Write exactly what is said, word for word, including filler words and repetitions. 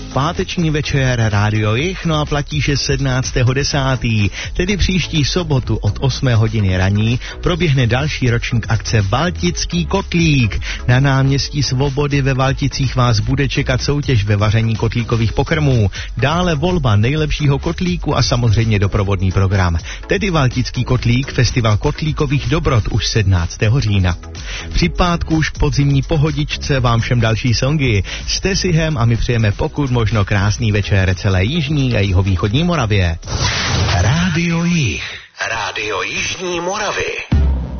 Páteční večer Rádio Jich, no a platí, že sedmnáctého desátého tedy příští sobotu od osmé hodiny raní, proběhne další ročník akce Valtický kotlík. Na náměstí Svobody ve Valticích vás bude čekat soutěž ve vaření kotlíkových pokrmů, dále volba nejlepšího kotlíku a samozřejmě doprovodný program. Tedy Valtický kotlík, festival kotlíkových dobrot už sedmnáctého října. Při pátku už k podzimní pohodičce vám všem další songy. Jste si hem a my přejeme pokud možno krásný večer celé jižní a jihovýchodní Moravě. Rádio Jih. Rádio Jižní Moravy.